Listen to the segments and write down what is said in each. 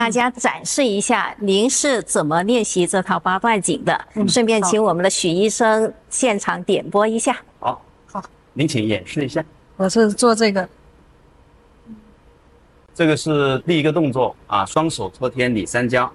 大家展示一下您是怎么练习这套八段锦的，顺便请我们的许医生现场点播一下。 好，您请演示一下。 我是做这个， 这个是第一个动作啊，双手托天理三交。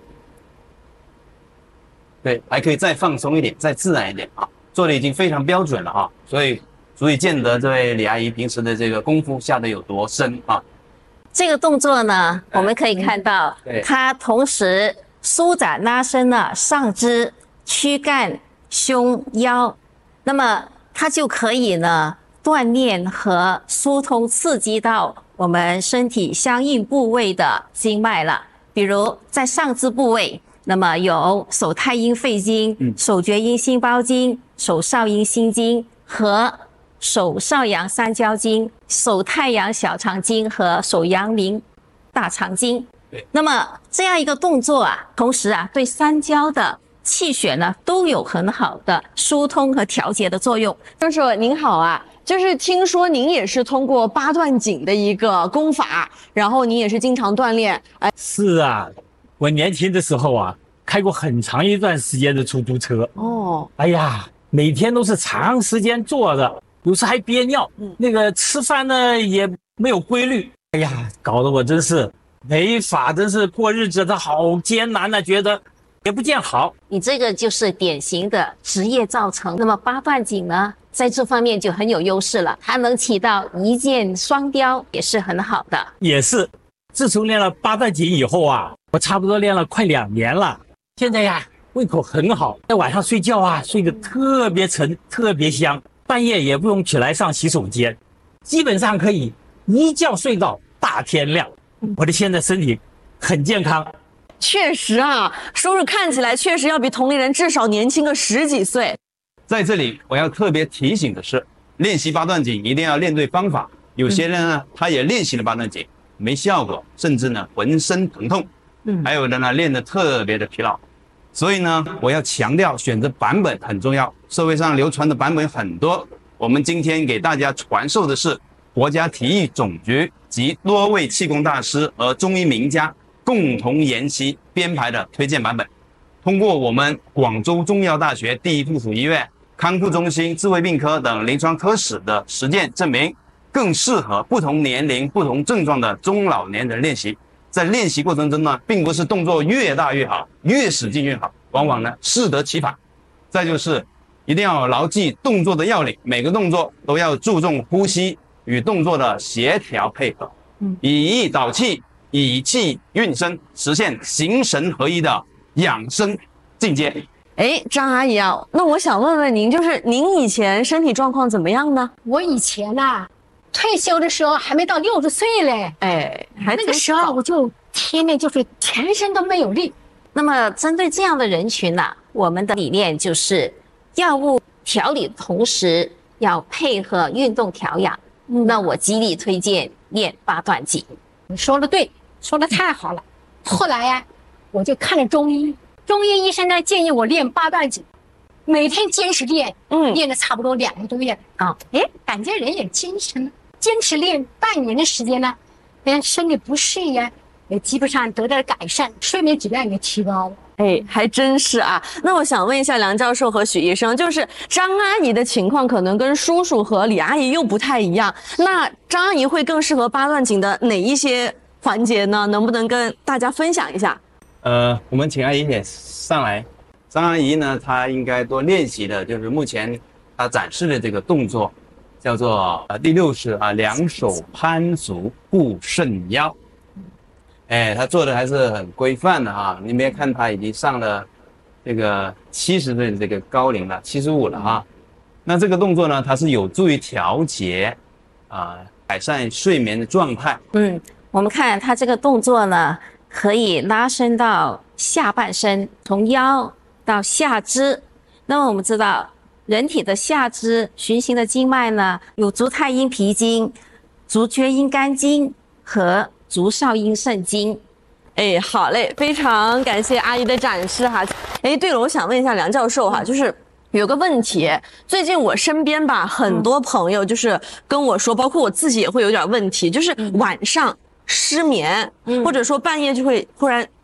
对，还可以再放松一点，再自然一点啊，做的已经非常标准了啊，所以足以见得这位李阿姨平时的这个功夫下得有多深啊。 这个动作呢，我们可以看到，它同时舒展拉伸了上肢、躯干、胸、腰，那么它就可以呢锻炼和疏通刺激到我们身体相应部位的经脉了。比如在上肢部位，那么有手太阴肺经、手厥阴心包经、手少阴心经和手少阳三焦经、手太阳小肠经和手阳明大肠经。那么这样一个动作啊，同时啊对三焦的气血呢都有很好的疏通和调节的作用。 教授您好啊，就是听说您也是通过八段锦的一个功法，然后您也是经常锻炼。 是啊，我年轻的时候啊，开过很长一段时间的出租车。哎呀，每天都是长时间坐着，有时还憋尿。那个吃饭呢也没有规律。哎呀，搞得我真是没法，真是过日子它好艰难啊，觉得也不见好。 你这个就是典型的职业造成。那么八段锦呢，在这方面就很有优势了，它能起到一箭双雕，也是很好的。 也是，自从练了八段锦以后啊，我差不多练了快2年了。现在呀，胃口很好，在晚上睡觉啊，睡得特别沉，特别香，半夜也不用起来上洗手间，基本上可以一觉睡到大天亮。我的现在身体很健康。 确实啊，叔叔看起来确实要比同龄人至少年轻个10几岁。 在这里我要特别提醒的是，练习八段锦一定要练对方法。有些人呢，他也练习了八段锦没效果，甚至呢浑身疼痛，还有的呢练得特别的疲劳。所以呢，我要强调选择版本很重要。社会上流传的版本很多，我们今天给大家传授的是国家体育总局及多位气功大师和中医名家共同研习编排的推荐版本。通过我们广州中医药大学第一附属医院康复中心智慧病科等临床科室的实践证明，更适合不同年龄、不同症状的中老年人练习。在练习过程中呢，并不是动作越大越好，越使劲越好，往往呢适得其反。再就是一定要牢记动作的要领，每个动作都要注重呼吸与动作的协调配合，以意导气，以气运身，实现形神合一的养生境界。 张阿姨啊，那我想问问您，就是您以前身体状况怎么样呢？ 我以前呐，退休的时候还没到60岁嘞，那个时候我就天天就是全身都没有力。 那么针对这样的人群呢，我们的理念就是药物调理的同时要配合运动调养。那我极力推荐练八段锦。 你说的对，说的太好了。后来呀，我就看了中医，中医医生呢建议我练八段锦，每天坚持练，练了差不多2个多月啊，感觉人也精神了。坚持练半年的时间呢，身体不适呀，也基本上得到了改善，睡眠质量也提高了。 还真是啊。那我想问一下梁教授和许医生，就是张阿姨的情况可能跟叔叔和李阿姨又不太一样，那张阿姨会更适合八段锦的哪一些环节呢？能不能跟大家分享一下？ 我们请阿姨也上来。张阿姨呢，她应该多练习的就是目前她展示的这个动作，叫做第6式啊，两手攀足固肾腰。他做的还是很规范的啊！你别看他已经上了这个70岁的这个高龄了，75了啊。那这个动作呢，它是有助于调节改善睡眠的状态。 我们看它这个动作呢，可以拉伸到下半身，从腰到下肢。那么我们知道，人体的下肢循行的经脉呢，有足太阴脾经、足厥阴肝经和足少阴肾经。 好嘞，非常感谢阿姨的展示哈。对了，我想问一下梁教授哈，就是有个问题，最近我身边吧，很多朋友就是跟我说，包括我自己也会有点问题，就是晚上失眠，或者说半夜就会忽然